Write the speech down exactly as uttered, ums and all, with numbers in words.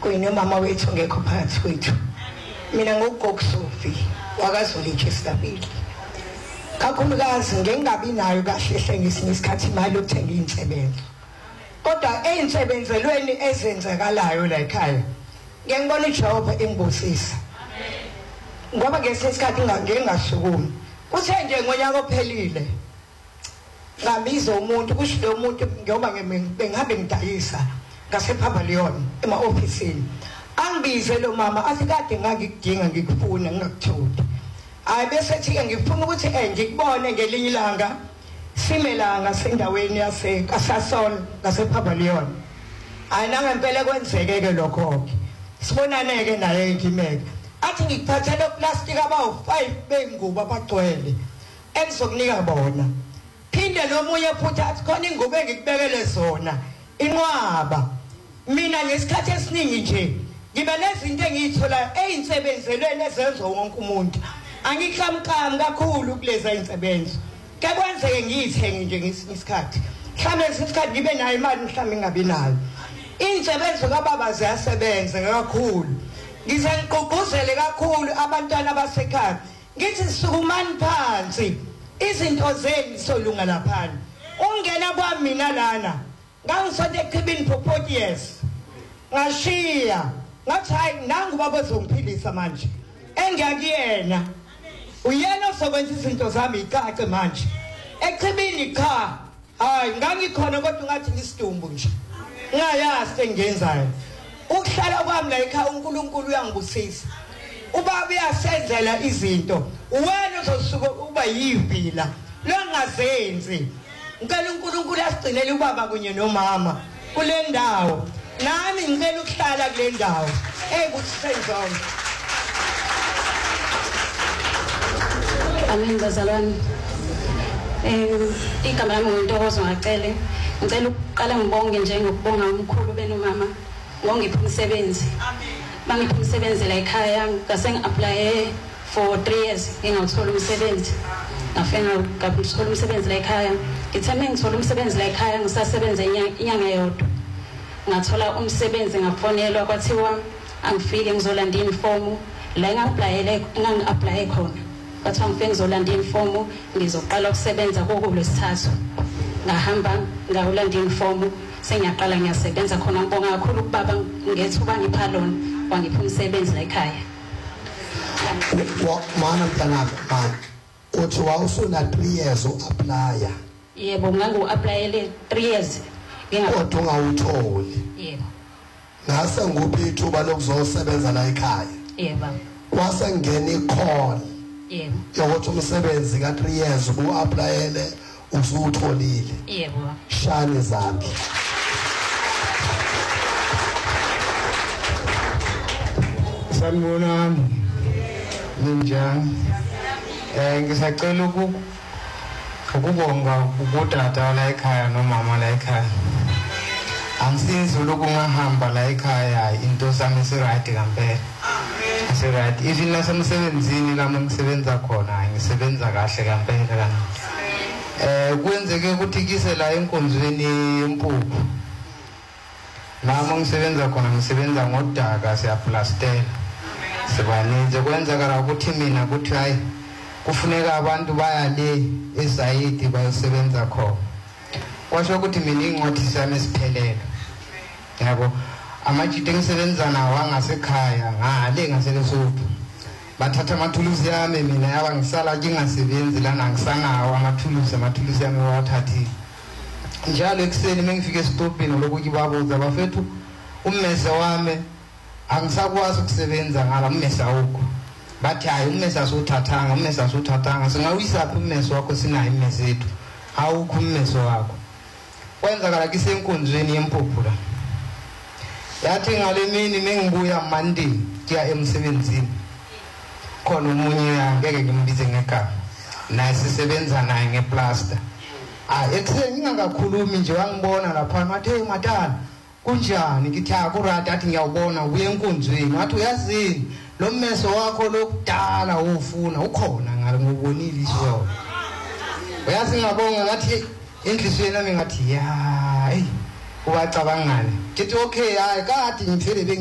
kuyinomama wethu ngekho phakathi kwethu. Mina ngogokusofi wakazolitshe stabili. Kakhulukazi ngengabi nayo kahle hle ngesinye isikhathi imali yokuthenga insebenzo. Kodwa einsebenzelweni ezenzakalayo la ekhaya ngiyangibona iJehova engibusisa. Ngoba ngesikhathi ngingasukumi. Kuthe nje ngonyaka ophelile ngabiza umuntu kusho lo muntu ngoba bengihambe ngidayisa ngasePapa Leon ema officeini. Angibize lo mama athi kade ngakudinga ngikufuna ngikuthudi. Hayi bese thi ngifuna ukuthi eh ngikubone ngelinye ilanga simelanga sendaweni yase Kasasol ngasePapa Leon. Hayi nangempela kwenzeke ke lokho ke. Sibonane ke naye ingimeke. Athi ngikuthathele plastic abawu five bengubo abagcwele engizokunika bona. Phinde nomunye futhi athi khona ingubo engikubekele zona inqwaba. Mina ngesikhathi esiningi nje ngibe lezinto engiyithola einsebenzelweni ezenzo wonke umuntu. Angikhamkami kakhulu kuleza insebenzo. Ke kwenzeke ngiyithenge nje ngesikhathi. Mhlambe isikhathi ngibe nayo imali mhlambe ngabi nayo. Insebenzo kababa ziyasebenza kakhulu. Ngize ngiqoqozele kakhulu abantwana abasekhaya. Ngithi sukumani phansi. Izinto zenu solunga lapha. Ungena kwami mina lana. Ngangisonto eqhibini for forty years. Ngashiya. Ngathi hayi nangu baba uzongiphilisa manje. Engakuyena. Uyena osokwenza izinto zami icace manje. Eqhibini cha. Hayi ngangikhona kodwa ngathi ngisidumbu nje. Ngayazi engenzayo. Ukuhlala kwami la ekhaya uNkulunkulu uyangibusisa. Ubaba uyasenzela izinto. Uwena uzosuka uba yivila. Longazenzi. Ngicela uNkulunkulu asigcinele ubaba kunye nomama kule ndawo. Nami ngicela ukuhlala kule ndawo. Ekusenzayo. Amen bazalwane. Eh igama lami nguNtokozo ngacele. Ngicela ukuqala ngibonge nje ngokubonga umkhulu benomama ngongipha umsebenzi. Amen. Bangipha umsebenzi la ekhaya ngase ngi-apply for three years ngingawuthola umsebenzi. Ngafena ngakuthola umsebenzi la ekhaya. Ngithe ngithola umsebenzi la ekhaya ngisasebenza inyanga yodwa. Ngathola umsebenzi ngafonelwa kwathiwa angifike ngizolanda ifomu la engapplyele ngangi-apply khona. Bathiwa ngifike ngizolanda ifomu ngizoqala ukusebenza kokulesithathu. Ngahamba ngawulanda ifomu sengiyaqala ngiyasebenza khona ngibonga kakhulu ubaba ngethuba ngipha lona wangipha umsebenzi la ekhaya. Mana mntana mama uthi wawusuna three years uapply. Yebo ngangu-applyele three years kodwa ungawutholi. Yebo. Ngase nguphi ithuba lokuzosebenza la ekhaya? Yebo. Kwase ngene i-call. Yebo. Yokuthi umsebenzi ka three years uapplyele usutholile. Yebo. Shani zakhe. Sanibonani. Ninjani? Eh ngisacela uku ukubonga ubutata la ekhaya nomama la ekhaya. Angisinzi lokungahamba la ekhaya into sami si right kampela. Si right. Even nasemsebenzini la ngisebenza khona ngisebenza kahle kampela kana. Eh kwenzeke ukuthi kise la enkonzweni yempuphu. Nami ngisebenza khona ngisebenza ngodaka siyaplastela. Sibaninze kwenzakala ukuthi mina kuthi hayi kufuneka abantu baya le esayidi bayosebenza khona. Kwasho ukuthi mina ingcwathi sami siphelele. Yabo amajite ngisebenza nawo angasekhaya ngale ngaselesophu. Bathatha amathuluzi yami mina yaba ngisala ngingasebenzi lana ngisanawo amathuluzi amathuluzi yami wathathi. Njalo ekseni mengifike esitopini lokuthi babuza bafethu ummese wami angisakwazi ukusebenza ngala ummese awukho. Bathi hayi ummese asuthathanga ummese asuthathanga singawisa phi ummese wakho sinayo immese yethu awukho ummese wakho. Kwenzakala kisenkonzweni yempuphu la. Yathi ngale mini mengibuya Monday kuya emsebenzini. Khona umunye angeke ngimbize ngegama. Naye sisebenza naye ngeplaster. Ah ekseni ngingakakhulumi nje wangibona lapha ngathi hey matana kunjani ngithi akurati athi ngiyawubona uye enkonzweni wathi uyazini lo mmeso wakho lokudala ufuna ukhona ngale ngobonile isho. Uyazi ngabonga ngathi enhlizweni nami ngathi ya hey ubacabangani ngithi okay hayi kade ngimfele